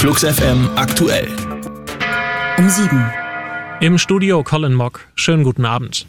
Flux FM aktuell. Um 7. Im Studio Colin Mock. Schönen guten Abend.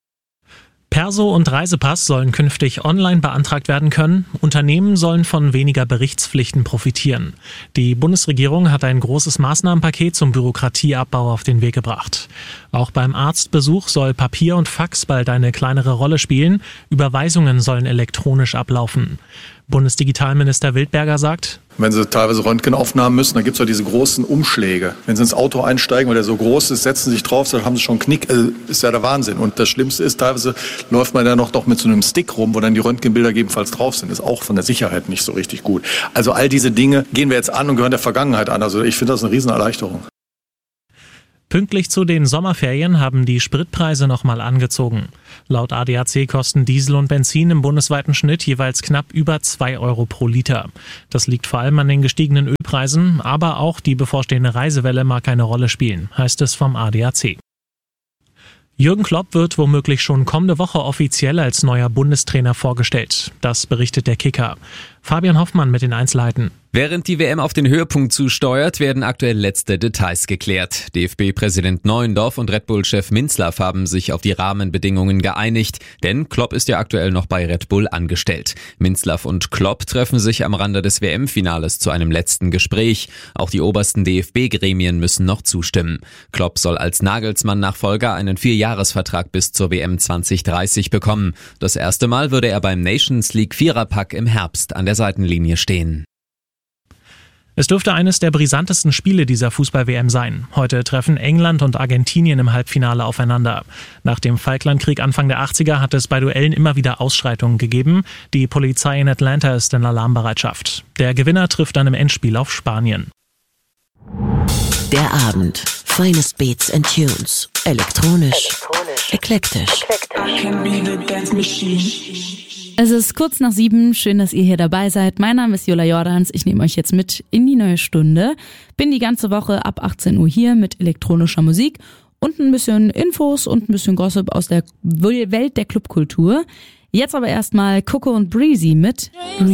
Perso und Reisepass sollen künftig online beantragt werden können. Unternehmen sollen von weniger Berichtspflichten profitieren. Die Bundesregierung hat ein großes Maßnahmenpaket zum Bürokratieabbau auf den Weg gebracht. Auch beim Arztbesuch soll Papier und Fax bald eine kleinere Rolle spielen. Überweisungen sollen elektronisch ablaufen. Bundesdigitalminister Wildberger sagt: Wenn Sie teilweise Röntgenaufnahmen müssen, dann gibt es ja diese großen Umschläge. Wenn Sie ins Auto einsteigen, weil der so groß ist, setzen Sie sich drauf, dann haben Sie schon einen Knick. Ist ja der Wahnsinn. Und das Schlimmste ist, teilweise läuft man ja noch mit so einem Stick rum, wo dann die Röntgenbilder gegebenenfalls drauf sind. Ist auch von der Sicherheit nicht so richtig gut. Also all diese Dinge gehen wir jetzt an und gehören der Vergangenheit an. Also ich finde das eine Riesenerleichterung. Pünktlich zu den Sommerferien haben die Spritpreise nochmal angezogen. Laut ADAC kosten Diesel und Benzin im bundesweiten Schnitt jeweils knapp über 2 Euro pro Liter. Das liegt vor allem an den gestiegenen Ölpreisen, aber auch die bevorstehende Reisewelle mag eine Rolle spielen, heißt es vom ADAC. Jürgen Klopp wird womöglich schon kommende Woche offiziell als neuer Bundestrainer vorgestellt. Das berichtet der Kicker. Fabian Hoffmann mit den Einzelheiten. Während die WM auf den Höhepunkt zusteuert, werden aktuell letzte Details geklärt. DFB-Präsident Neuendorf und Red Bull-Chef Minzlaff haben sich auf die Rahmenbedingungen geeinigt, denn Klopp ist ja aktuell noch bei Red Bull angestellt. Minzlaff und Klopp treffen sich am Rande des WM-Finales zu einem letzten Gespräch. Auch die obersten DFB-Gremien müssen noch zustimmen. Klopp soll als Nagelsmann-Nachfolger einen 4-Jahres-Vertrag bis zur WM 2030 bekommen. Das erste Mal würde er beim Nations League Viererpack im Herbst an der Seitenlinie stehen. Es dürfte eines der brisantesten Spiele dieser Fußball-WM sein. Heute treffen England und Argentinien im Halbfinale aufeinander. Nach dem Falklandkrieg Anfang der 80er hat es bei Duellen immer wieder Ausschreitungen gegeben. Die Polizei in Atlanta ist in Alarmbereitschaft. Der Gewinner trifft dann im Endspiel auf Spanien. Der Abend. Finest Beats and Tunes. Elektronisch. Eklektisch. Es ist kurz nach 7. Schön, dass ihr hier dabei seid. Mein Name ist Jola Jordans. Ich nehme euch jetzt mit in die neue Stunde. Bin die ganze Woche ab 18 Uhr hier mit elektronischer Musik und ein bisschen Infos und ein bisschen Gossip aus der Welt der Clubkultur. Jetzt aber erstmal Coco und Breezy mit